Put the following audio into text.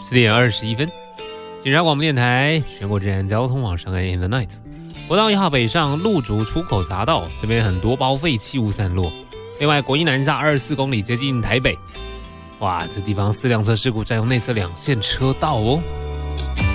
10:21，警察广播电台全国治安交通网上 AM the Night。国道1号北上路竹出口匝道，这边很多报废弃物散落。另外，国一南下24公里接近台北，哇，这地方4辆车事故占用内侧2线车道哦。